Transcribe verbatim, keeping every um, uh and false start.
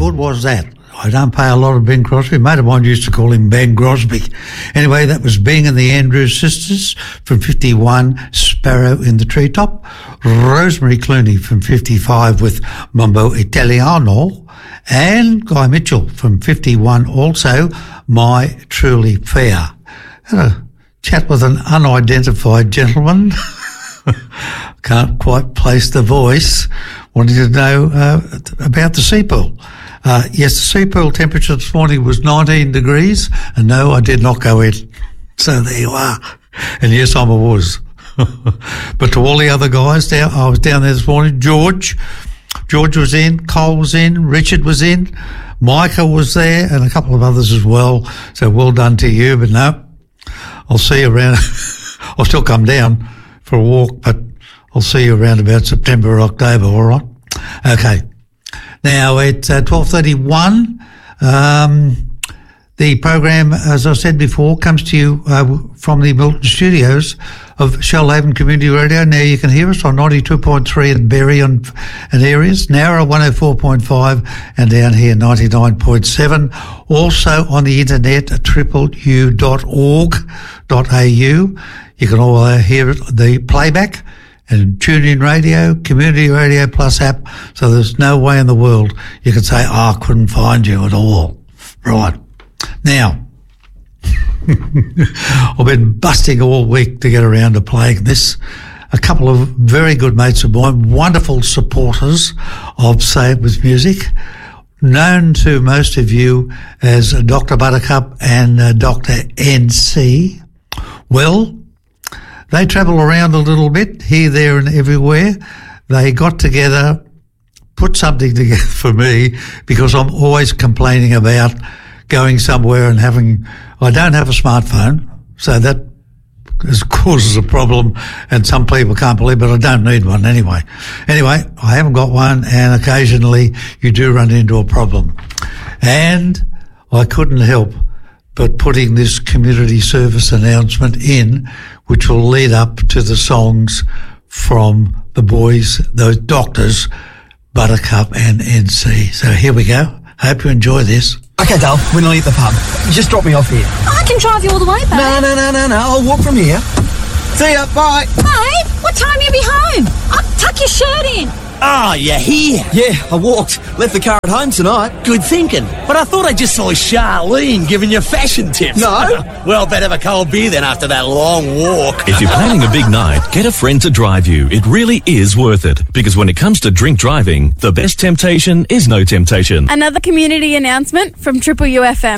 what was that? I don't pay a lot of Bing Crosby. A mate of mine used to call him Ben Crosby. Anyway, that was Bing and the Andrews Sisters from fifty-one, Sparrow in the Treetop. Rosemary Clooney from fifty-five with Mambo Italiano. And Guy Mitchell from fifty-one also, My Truly Fair. Had a chat with an unidentified gentleman. Can't quite place the voice. Wanting to know uh, about the sea pool. Uh, yes, the sea pool temperature this morning was nineteen degrees, and no, I did not go in. So there you are. And yes, I'm a was. But to all the other guys, down, I was down there this morning. George, George was in, Cole was in, Richard was in, Micah was there, and a couple of others as well. So well done to you, but no, I'll see you around. I'll still come down for a walk, but I'll see you around about September or October, all right? Okay. Now, at uh, twelve thirty-one, um, the program, as I said before, comes to you uh, from the Milton Studios of Shellhaven Community Radio. Now, you can hear us on ninety-two point three at Berry and, and areas, Nowra one oh four point five, and down here ninety-nine point seven. Also on the internet at triple u dot org dot a u. You can all uh, hear it, the playback, and TuneIn Radio, Community Radio Plus app, so there's no way in the world you can say, oh, I couldn't find you at all. Right. Now, I've been busting all week to get around to playing this. A couple of very good mates of mine, wonderful supporters of Say It With Music, known to most of you as Doctor Buttercup and uh, Doctor N C. Well, they travel around a little bit, here, there and everywhere. They got together, put something together for me, because I'm always complaining about going somewhere and having... I don't have a smartphone, so that is, causes a problem, and some people can't believe it, but I don't need one anyway. Anyway, I haven't got one, and occasionally you do run into a problem. And I couldn't help but putting this community service announcement in, which will lead up to the songs from the boys, those doctors, Buttercup and N C. So here we go. Hope you enjoy this. Okay, Dale, we're nearly at the pub. Just drop me off here. I can drive you all the way, babe. No, no, no, no, no. I'll walk from here. See ya, bye. Babe, what time will you be home? I'll tuck your shirt in. Oh, you're here. Yeah, I walked. Left the car at home tonight. Good thinking. But I thought I just saw Charlene giving you fashion tips. No. Well, better have a cold beer then after that long walk. If you're planning a big night, get a friend to drive you. It really is worth it. Because when it comes to drink driving, the best temptation is no temptation. Another community announcement from Triple U F M.